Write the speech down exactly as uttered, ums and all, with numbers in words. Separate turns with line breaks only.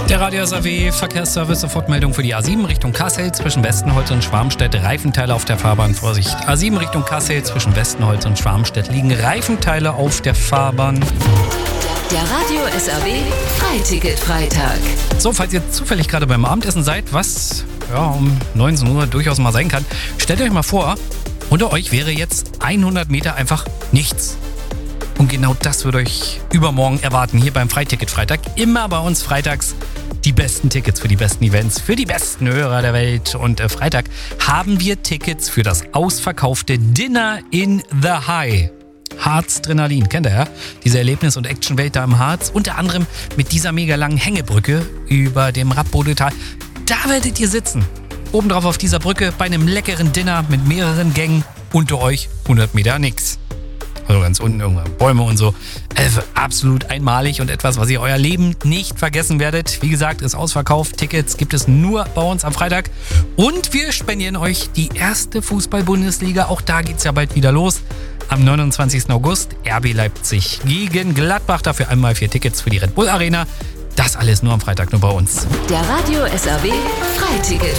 Der Radio S A W Verkehrsservice, Sofortmeldung für die A sieben Richtung Kassel zwischen Westenholz und Schwarmstedt. Reifenteile auf der Fahrbahn, Vorsicht. A sieben Richtung Kassel zwischen Westenholz und Schwarmstedt liegen Reifenteile auf der Fahrbahn.
Der Radio S A W Freiticket-Freitag.
So, falls ihr zufällig gerade beim Abendessen seid, was ja, um neunzehn Uhr durchaus mal sein kann, stellt euch mal vor, unter euch wäre jetzt hundert Meter einfach nichts. Und genau das wird euch übermorgen erwarten, hier beim Freiticket-Freitag. Immer bei uns freitags die besten Tickets für die besten Events, für die besten Hörer der Welt. Und äh, Freitag haben wir Tickets für das ausverkaufte Dinner in the High. Harz-Drenalin, kennt ihr ja? Diese Erlebnis- und Actionwelt da im Harz. Unter anderem mit dieser mega langen Hängebrücke über dem Rappbodetal. Da werdet ihr sitzen. Obendrauf auf dieser Brücke bei einem leckeren Dinner mit mehreren Gängen. Unter euch hundert Meter nix. Also ganz unten irgendwann Bäume und so. Also absolut einmalig und etwas, was ihr euer Leben nicht vergessen werdet. Wie gesagt, ist ausverkauft. Tickets gibt es nur bei uns am Freitag. Und wir spendieren euch die erste Fußball-Bundesliga. Auch da geht's ja bald wieder los. Am neunundzwanzigsten August R B Leipzig gegen Gladbach. Dafür einmal vier Tickets für die Red Bull Arena. Das alles nur am Freitag, nur bei uns.
Der Radio S A W Freiticket.